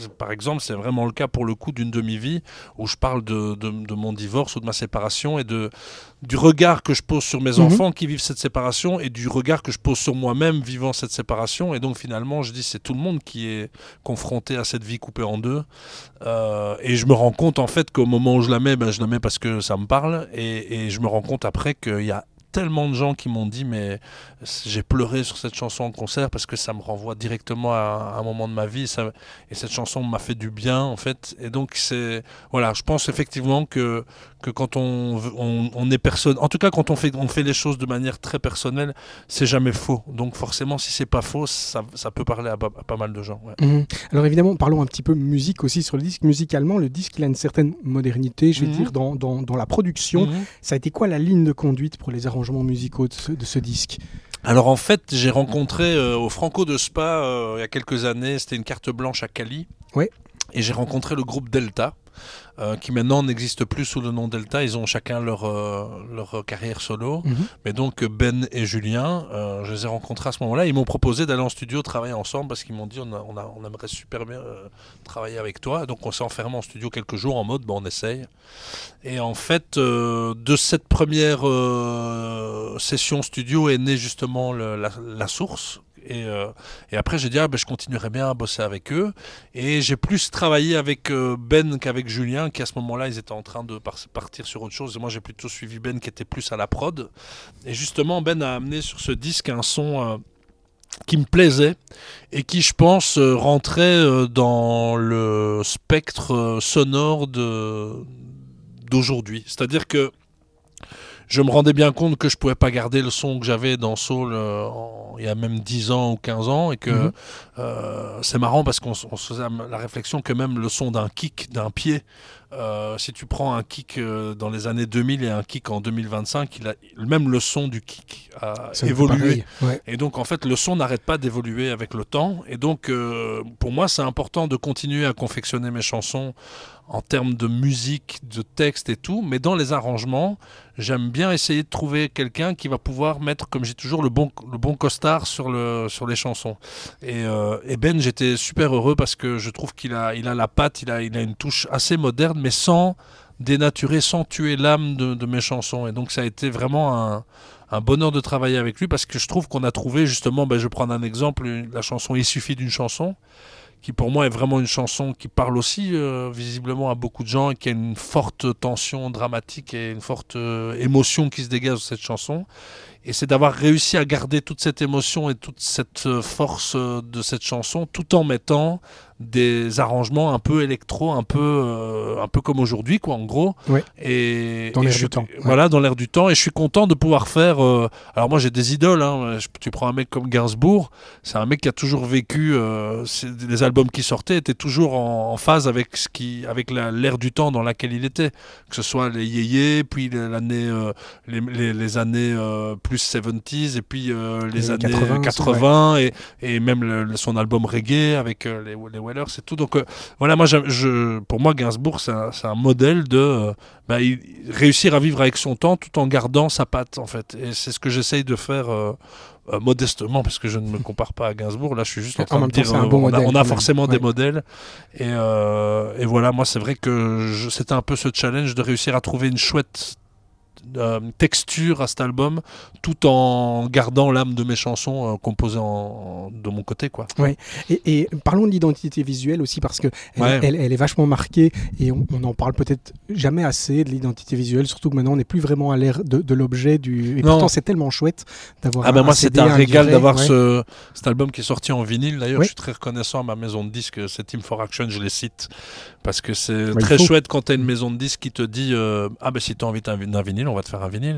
par exemple, c'est vraiment le cas pour le coup d'une demi-vie où je parle de mon divorce ou de ma séparation et du regard que je pose sur mes enfants qui vivent cette séparation et du regard que je pose sur moi-même vivant cette séparation. Et donc finalement, je dis c'est tout le monde qui est confronté à cette vie coupée en deux. Et je me rends compte en fait qu'au moment où je la mets parce que ça me parle. Et je me rends compte après qu'il y a tellement de gens qui m'ont dit mais j'ai pleuré sur cette chanson en concert parce que ça me renvoie directement à un moment de ma vie et cette chanson m'a fait du bien en fait. Et donc c'est voilà, je pense effectivement que quand on est personne, en tout cas quand on fait les choses de manière très personnelle, c'est jamais faux. Donc forcément si c'est pas faux, ça peut parler à pas mal de gens. Ouais. Alors évidemment, parlons un petit peu musique aussi sur le disque. Musicalement, le disque il a une certaine modernité, je vais dire dans la production. Ça a été quoi la ligne de conduite pour les arrangements musicaux de ce disque? Alors en fait, j'ai rencontré au Franco de Spa il y a quelques années, c'était une carte blanche à Cali. Ouais. Et j'ai rencontré le groupe Delta, qui maintenant n'existe plus sous le nom Delta. Ils ont chacun leur carrière solo. Mais donc Ben et Julien, je les ai rencontrés à ce moment-là. Ils m'ont proposé d'aller en studio travailler ensemble parce qu'ils m'ont dit on aimerait super bien travailler avec toi. Donc on s'est enfermé en studio quelques jours en mode on essaye. Et en fait, de cette première session studio est née justement la source. Et après j'ai dit je continuerai bien à bosser avec eux et j'ai plus travaillé avec Ben qu'avec Julien qui à ce moment-là ils étaient en train de partir sur autre chose et moi j'ai plutôt suivi Ben qui était plus à la prod et justement Ben a amené sur ce disque un son qui me plaisait et qui je pense rentrait dans le spectre sonore d'aujourd'hui, c'est-à-dire que je me rendais bien compte que je pouvais pas garder le son que j'avais dans Soul il y a même 10 ans ou 15 ans et que c'est marrant parce qu'on se faisait la réflexion que même le son d'un kick, d'un pied, si tu prends un kick dans les années 2000 et un kick en 2025, même le son du kick a évolué. Ouais. Et donc en fait le son n'arrête pas d'évoluer avec le temps et donc pour moi c'est important de continuer à confectionner mes chansons en termes de musique, de texte et tout, mais dans les arrangements, j'aime bien essayer de trouver quelqu'un qui va pouvoir mettre, comme j'ai toujours, le bon costard sur les chansons. Et Ben, j'étais super heureux parce que je trouve qu'il a la patte, il a une touche assez moderne, mais sans dénaturer, sans tuer l'âme de mes chansons. Et donc ça a été vraiment un bonheur de travailler avec lui parce que je trouve qu'on a trouvé justement, je vais prendre un exemple, la chanson « Il suffit d'une chanson », qui pour moi est vraiment une chanson qui parle aussi visiblement à beaucoup de gens et qui a une forte tension dramatique et une forte émotion qui se dégage de cette chanson. Et c'est d'avoir réussi à garder toute cette émotion et toute cette force de cette chanson tout en mettant des arrangements un peu électro, un peu comme aujourd'hui, quoi, en gros. Ouais. Dans l'air du temps. Voilà, dans l'air du temps. Et je suis content de pouvoir faire... alors moi, j'ai des idoles. Hein. Tu prends un mec comme Gainsbourg, c'est un mec qui a toujours vécu... les albums qui sortaient étaient toujours en phase avec l'air du temps dans laquelle il était. Que ce soit les yéyés, puis les années plus 70s, et puis les années 80 et même son album reggae avec les Wailers et tout. Donc voilà, moi pour moi Gainsbourg c'est un modèle de réussir à vivre avec son temps tout en gardant sa patte en fait. Et c'est ce que j'essaye de faire modestement parce que je ne me compare pas à Gainsbourg. Là je suis juste en train de dire on a forcément des modèles et voilà, moi c'est vrai que c'était un peu ce challenge de réussir à trouver une chouette texture à cet album tout en gardant l'âme de mes chansons composées de mon côté, quoi. Ouais. Et parlons de l'identité visuelle aussi parce que elle est vachement marquée et on n'en parle peut-être jamais assez de l'identité visuelle, surtout que maintenant on n'est plus vraiment à l'ère de l'objet et pourtant c'est tellement chouette d'avoir moi c'était un régal d'avoir cet album qui est sorti en vinyle d'ailleurs. Je suis très reconnaissant à ma maison de disques, c'est Team for Action, je les cite parce que c'est très chouette quand tu as une maison de disques qui te dit si tu as envie d'un vinyle, on va te faire un vinyle.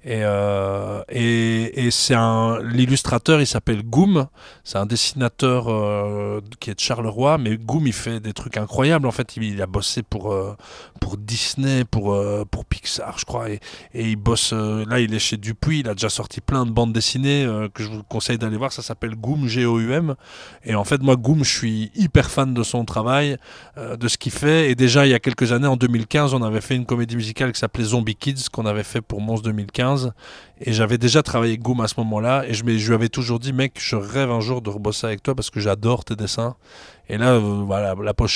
Et c'est l'illustrateur, il s'appelle Goom, c'est un dessinateur qui est de Charleroi, mais Goom il fait des trucs incroyables en fait. Il a bossé pour Disney, pour Pixar je crois, et il bosse là il est chez Dupuis, il a déjà sorti plein de bandes dessinées que je vous conseille d'aller voir, ça s'appelle Goom, Goum, et en fait moi Goom je suis hyper fan de son travail, de ce qu'il fait. Et déjà il y a quelques années, en 2015, on avait fait une comédie musicale qui s'appelait Zombie Kids qu'on avait fait pour Mons 2015 et j'avais déjà travaillé avec Goom à ce moment-là et je lui avais toujours dit mec, je rêve un jour de rebosser avec toi parce que j'adore tes dessins. Et là voilà, la pochette